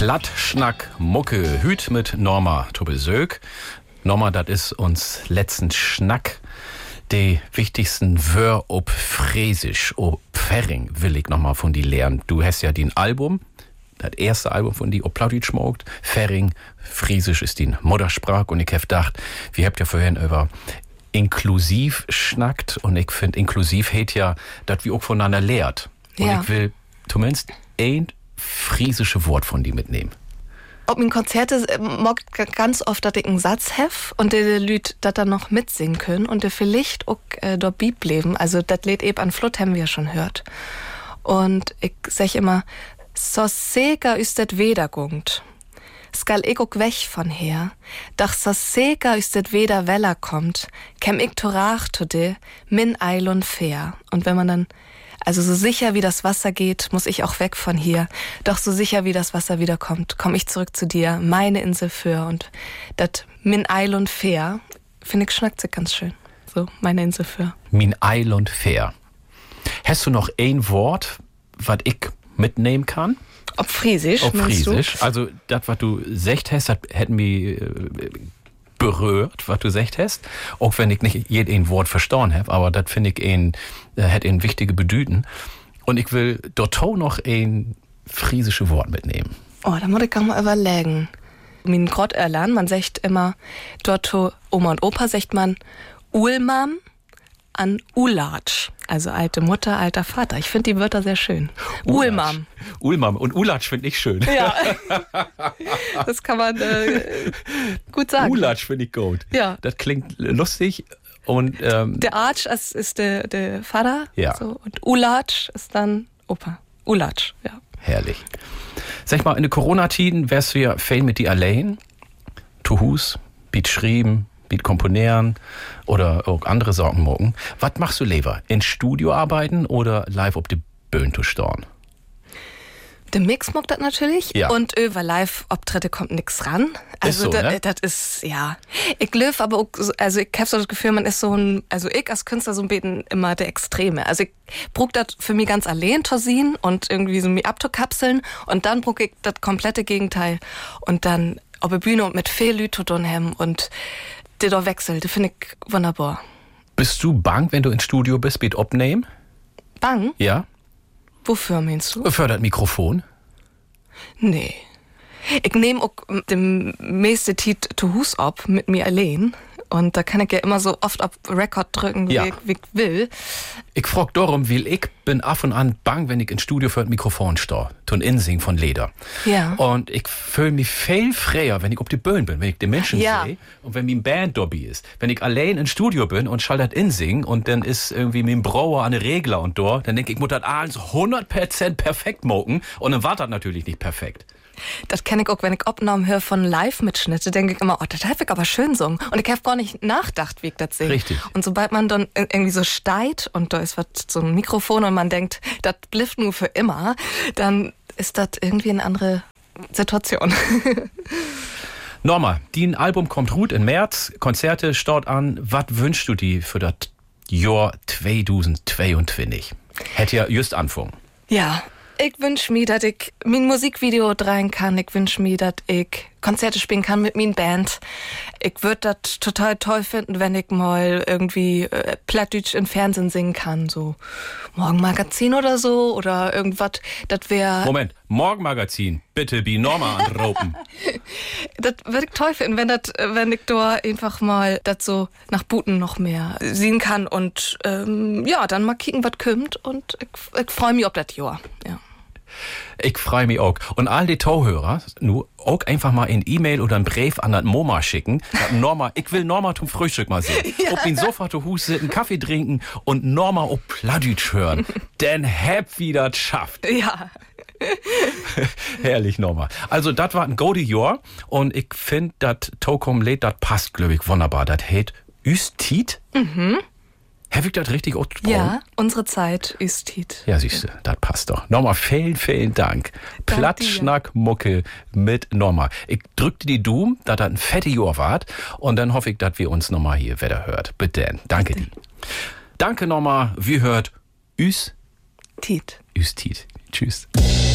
Plattschnack Mucke. Hüt mit Norma Tobesög. Norma, das ist uns letzten Schnack. Die wichtigsten Wör ob Friesisch, ob Pfering will ich nochmal von die lernen. Du hast ja den Album, das erste Album von die ob Plattdeutsch schmockt. Pfering, Friesisch ist die Muttersprache und ich hab gedacht, wir habt ja vorhin über inklusiv schnackt und ich finde inklusiv hält ja, dass wir auch voneinander lehrt. Und ich will zumindest ein friesische Wort von die mitnehmen. Ob in Konzerte mag ganz oft, dass ich einen Satz hef und die Leute das dann noch mitsingen können und die vielleicht auch dort bleiben. Also das Lied eben an Flut haben wir schon gehört. Und ich sag immer, so seger ist das Wedergungt. Skal ich auch weg von her. Doch so seger ist das Weder Weller kommt, kem ich torach to de, min eilon fair. Und wenn man dann also so sicher wie das Wasser geht, muss ich auch weg von hier. Doch so sicher wie das Wasser wiederkommt, komme ich zurück zu dir, meine Insel für. Und das Min Eilund Fair, finde ich, schnackt sich ganz schön. So, meine Insel für. Min Eilund Fair. Hast du noch ein Wort, was ich mitnehmen kann? Ob Friesisch, Ob Friesisch. Also, das, was du gesagt hast, das hätten mich berührt, was du gesagt hast. Auch wenn ich nicht jeden Wort verstanden habe, aber das finde ich hat ein wichtige Bedeutung. Und ich will dort auch noch ein friesische Wort mitnehmen. Oh, da muss ich gar mal überlegen. Min Grott erlernen, man sagt immer, dort Oma und Opa sagt man Ulmam an Ulatsch. Also alte Mutter, alter Vater. Ich finde die Wörter sehr schön. Ulmam. Ulmam und Ulatsch finde ich schön. Ja. Das kann man gut sagen. Ulatsch finde ich gut. Ja. Das klingt lustig. Und, der Arsch ist der Vater. Ja. So, und Ulatsch ist dann Opa. Ulatsch, ja. Herrlich. Sag mal, in den Corona-Tiden wärst du ja viel mit die allein. Tu Hus, biet schrieben, biet komponieren oder auch andere Sorgen morgen. Was machst du lieber? In Studio arbeiten oder live auf die Bühne zu stehen? Der Mix mag das natürlich. Ja. Und über Live-Auftritte kommt nix ran. Also, ist so, ne? Das ist, ja. Ich löf aber auch, also ich hab so das Gefühl, man ist so ein, also ich als Künstler so ein bisschen immer der Extreme. Also ich brauch das für mich ganz allein zu sehen und irgendwie so mich abzukapseln und dann brauch ich das komplette Gegenteil. Und dann auf der Bühne und mit viel Leuten zu tun haben und der da wechselt, das finde ich wunderbar. Bist du bang, wenn du ins Studio bist, mit abnehmen? Bang? Ja. Wofür meinst du? Fördert Mikrofon? Nee. Ich nehme auch den meiste Tit zu Hus ab mit mir allein. Und da kann ich ja immer so oft auf Record drücken, wie ich will. Ich frag darum, weil ich bin ab und an bang, wenn ich ins Studio für ein Mikrofon stehe. Tun Insing von Leder. Ja. Und ich fühle mich viel freier, wenn ich auf die Bühne bin, wenn ich die Menschen sehe und wenn mein Band dabei ist. Wenn ich allein ins Studio bin und schaltet Insing und dann ist irgendwie mein Brauer an der Regler und da, dann denke ich, muss das alles 100% perfekt moken und dann war das natürlich nicht perfekt. Das kenne ich auch, wenn ich Aufnahmen höre von Live-Mitschnitte, denke ich immer, oh, das habe ich aber schön gesungen. Und ich habe gar nicht nachgedacht, wie ich das singe. Richtig. Und sobald man dann irgendwie so steigt und da ist so ein Mikrofon und man denkt, das blifft nur für immer, dann ist das irgendwie eine andere Situation. Norma, dein Album kommt gut im März, Konzerte start an. Was wünschst du dir für das Jahr 2022? Hätte ja just anfangen. Ja. Ich wünsch mir, dass ich mein Musikvideo drehen kann. Ich wünsch mir, dass ich Konzerte spielen kann mit min Band. Ich würde das total toll finden, wenn ich mal irgendwie Plattdeutsch im Fernsehen singen kann. So Morgenmagazin oder so oder irgendwas. Das wäre. Moment, Morgenmagazin, bitte bi Norma anropen. Das würde ich toll finden, wenn ich da einfach mal das so nach Buten noch mehr sehen kann und dann mal kicken, was kommt und ich freue mich auf das Jahr. Ja. Ich freue mich auch. Und all die Zuhörer, nur auch einfach mal ein E-Mail oder ein Brief an das Moma schicken. Norma, ich will Norma zum Frühstück mal sehen. Ja. Auf den Sofa zu Hus sitzen, Kaffee trinken und Norma auf Plattdeutsch hören. Denn hab wieder schafft. Ja. Herrlich, Norma. Also, das war ein gutes Jahr. Und ich finde, das Tokom-Lied, das passt, glaube ich, wunderbar. Das heißt Üstit. Mhm. Habe ich das richtig ausgesprochen? Ja, unsere Zeit ist Tit. Ja, siehst du, das passt doch. Norma, vielen, vielen Dank. Plattschnack-Mucke mit Norma. Ich drückte die Daumen, dass das ein fettes Jahr wart. Und dann hoffe ich, dass wir uns nochmal hier wieder hört. Bitte. Danke dir. Danke, Norma. Wir hört Üstit. Tschüss.